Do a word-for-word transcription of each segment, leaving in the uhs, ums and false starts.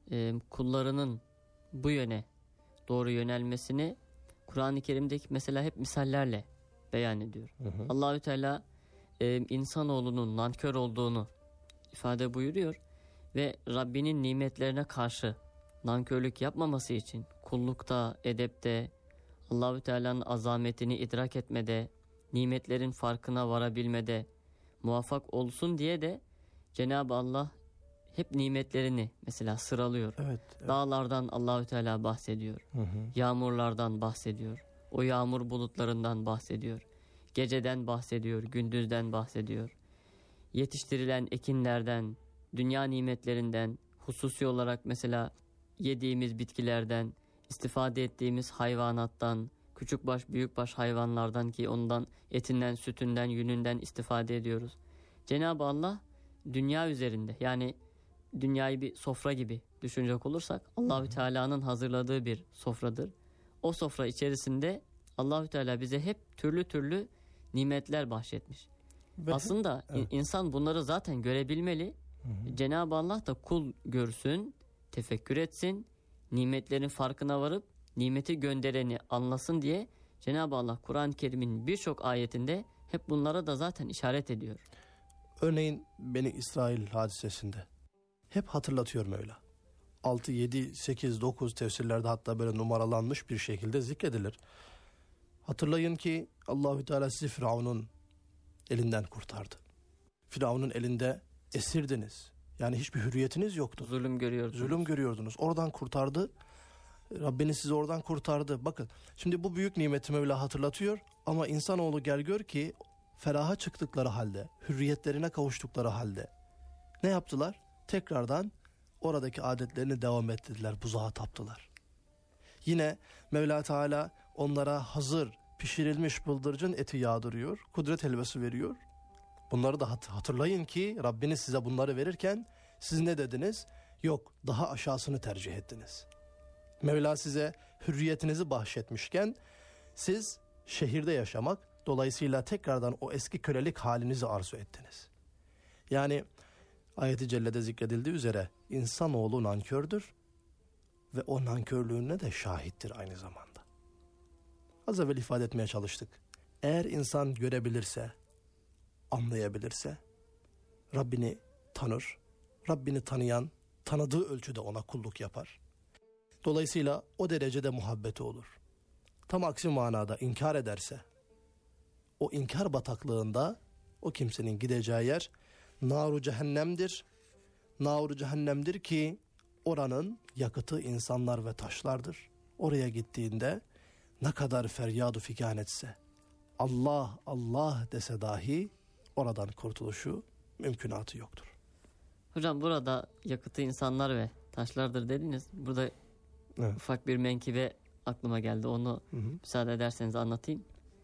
e, kullarının bu yöne doğru yönelmesini Kur'an-ı Kerim'deki mesela hep misallerle beyan ediyor. Hı hı. Allahü Teala e, insanoğlunun nankör olduğunu ifade buyuruyor ve Rabbinin nimetlerine karşı nankörlük yapmaması için kullukta, edepte, Allahü Teala'nın azametini idrak etmede, nimetlerin farkına varabilmede muvaffak olsun diye de Cenab-ı Allah hep nimetlerini mesela sıralıyor. Evet, evet. Dağlardan Allahü Teala bahsediyor. Hı hı. Yağmurlardan bahsediyor. O yağmur bulutlarından bahsediyor. Geceden bahsediyor, gündüzden bahsediyor. Yetiştirilen ekinlerden, dünya nimetlerinden, hususi olarak mesela yediğimiz bitkilerden, istifade ettiğimiz hayvanattan, küçükbaş büyükbaş hayvanlardan ki ondan etinden, sütünden, yününden istifade ediyoruz. Cenab-ı Allah dünya üzerinde, yani dünyayı bir sofra gibi düşünecek olursak Allahü Teala'nın hazırladığı bir sofradır. O sofra içerisinde Allahü Teala bize hep türlü türlü nimetler bahşetmiş. Ve aslında evet. insan bunları zaten görebilmeli. Hı hı. Cenab-ı Allah da kul görsün, tefekkür etsin, nimetlerin farkına varıp nimeti göndereni anlasın diye Cenab-ı Allah Kur'an-ı Kerim'in birçok ayetinde hep bunlara da zaten işaret ediyor. Örneğin Beni İsrail hadisesinde hep hatırlatıyor Mevla. altı, yedi, sekiz, dokuz tefsirlerde hatta böyle numaralanmış bir şekilde zikredilir. Hatırlayın ki Allahü Teala sizi Firavun'un elinden kurtardı. Firavun'un elinde esirdiniz. Yani hiçbir hürriyetiniz yoktu. Zulüm görüyordunuz. Zulüm görüyordunuz. Oradan kurtardı. Rabbiniz sizi oradan kurtardı. Bakın şimdi bu büyük nimeti Mevla hatırlatıyor ama insanoğlu gel gör ki feraha çıktıkları halde, hürriyetlerine kavuştukları halde ne yaptılar? Tekrardan oradaki adetlerini devam ettirdiler. Buzağa taptılar. Yine Mevla Teala onlara hazır pişirilmiş bıldırcın eti yağdırıyor. Kudret helvası veriyor. Bunları da hatırlayın ki Rabbiniz size bunları verirken siz ne dediniz? Yok, daha aşağısını tercih ettiniz. Mevla size hürriyetinizi bahşetmişken siz şehirde yaşamak, dolayısıyla tekrardan o eski kölelik halinizi arzu ettiniz. Yani ayet-i cellede zikredildiği üzere insanoğlu nankördür ve o nankörlüğüne de şahittir aynı zamanda. Az evvel ifade etmeye çalıştık. Eğer insan görebilirse, anlayabilirse Rabbini tanır. Rabbini tanıyan, tanıdığı ölçüde ona kulluk yapar. Dolayısıyla o derecede muhabbeti olur. Tam aksi manada inkar ederse, o inkar bataklığında o kimsenin gideceği yer nar-ı cehennemdir. Nar-ı cehennemdir ki oranın yakıtı insanlar ve taşlardır. Oraya gittiğinde ne kadar feryadu figan etse, Allah Allah dese dahi oradan kurtuluşu mümkünatı yoktur. Hocam burada yakıtı insanlar ve taşlardır dediniz. Burada evet. ufak bir menkibe aklıma geldi. Onu hı hı. müsaade ederseniz anlatayım.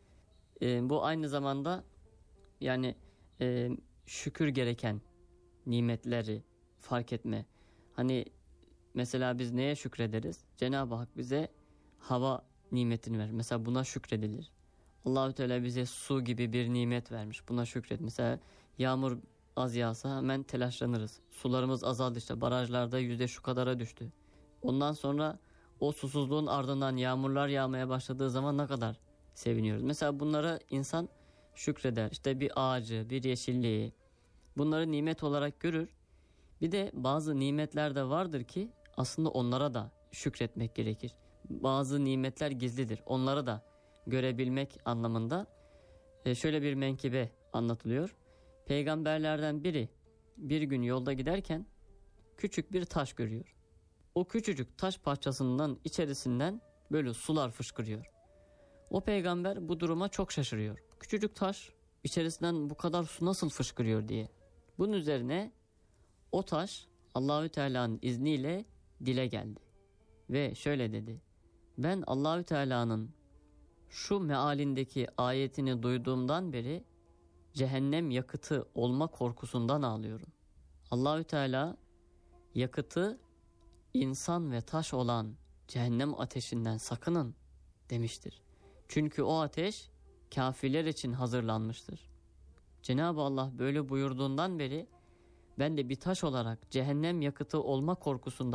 Ee, bu aynı zamanda yani e, şükür gereken nimetleri fark etme. Hani mesela biz neye şükrederiz? Cenab-ı Hak bize hava nimetini ver. Mesela buna şükredilir. Allahü Teala bize su gibi bir nimet vermiş. Buna şükret. Mesela yağmur az yağsa hemen telaşlanırız. Sularımız azaldı, işte barajlarda yüzde şu kadara düştü. Ondan sonra o susuzluğun ardından yağmurlar yağmaya başladığı zaman ne kadar seviniyoruz. Mesela bunlara insan şükreder. İşte bir ağacı, bir yeşilliği, bunları nimet olarak görür. Bir de bazı nimetler de vardır ki aslında onlara da şükretmek gerekir. Bazı nimetler gizlidir. Onları da görebilmek anlamında e şöyle bir menkıbe anlatılıyor. Peygamberlerden biri bir gün yolda giderken küçük bir taş görüyor. O küçücük taş parçasından içerisinden böyle sular fışkırıyor. O peygamber bu duruma çok şaşırıyor. Küçücük taş içerisinden bu kadar su nasıl fışkırıyor diye. Bunun üzerine o taş Allahü Teala'nın izniyle dile geldi. Ve şöyle dedi. Ben Allahü Teala'nın şu mealindeki ayetini duyduğumdan beri cehennem yakıtı olma korkusundan ağlıyorum. Allahü Teala yakıtı insan ve taş olan cehennem ateşinden sakının demiştir. Çünkü o ateş kafirler için hazırlanmıştır. Cenab-ı Allah böyle buyurduğundan beri ben de bir taş olarak cehennem yakıtı olma korkusundan